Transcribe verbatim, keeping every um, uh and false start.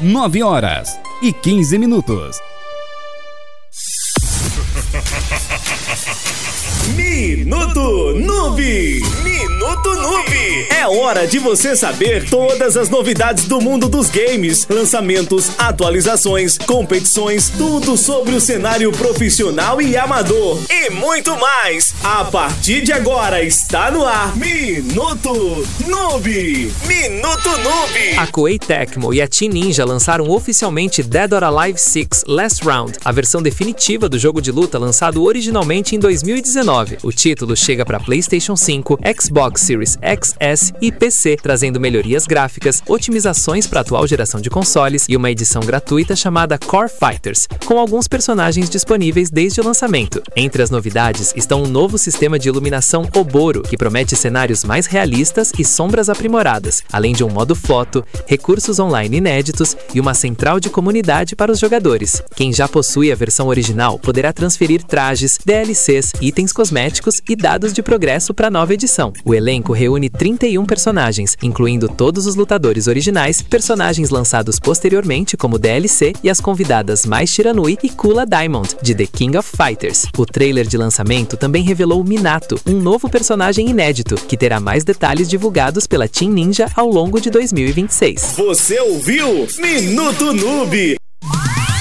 nove horas e quinze minutos. Minuto Noob! Minuto Noob! É hora de você saber todas as novidades do mundo dos games, lançamentos, atualizações, competições, tudo sobre o cenário profissional e amador e muito mais. A partir de agora está no ar Minuto Noob! Minuto Noob! A Koei Tecmo e a Team Ninja lançaram oficialmente Dead or Alive seis Last Round, a versão definitiva do jogo de luta lançado originalmente em dois mil e dezenove. O título chega para PlayStation cinco, Xbox Series X S e P C, trazendo melhorias gráficas, otimizações para a atual geração de consoles e uma edição gratuita chamada Core Fighters, com alguns personagens disponíveis desde o lançamento. Entre as novidades estão um novo sistema de iluminação Oboro, que promete cenários mais realistas e sombras aprimoradas, além de um modo foto, recursos online inéditos e uma central de comunidade para os jogadores. Quem já possui a versão original poderá transferir trajes, D L Cs, itens cosméticos e dados de progresso para a nova edição. O elenco reúne trinta e um personagens, incluindo todos os lutadores originais, personagens lançados posteriormente como D L C e as convidadas Mai Shiranui e Kula Diamond, de The King of Fighters. O trailer de lançamento também revelou Minato, um novo personagem inédito, que terá mais detalhes divulgados pela Team Ninja ao longo de dois mil e vinte e seis. Você ouviu Minuto Noob!